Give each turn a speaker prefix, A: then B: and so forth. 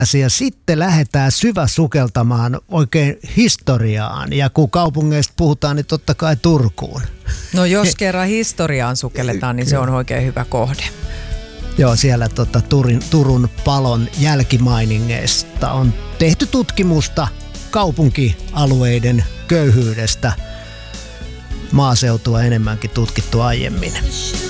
A: ja sitten lähdetään syväsukeltamaan oikein historiaan. Ja kun kaupungeista puhutaan, niin totta kai Turkuun.
B: No jos kerran historiaan sukelletaan, niin se on oikein hyvä kohde.
A: Joo, siellä Turun palon jälkimainingeista on tehty tutkimusta kaupunkialueiden köyhyydestä. Maaseutua enemmänkin tutkittu aiemmin.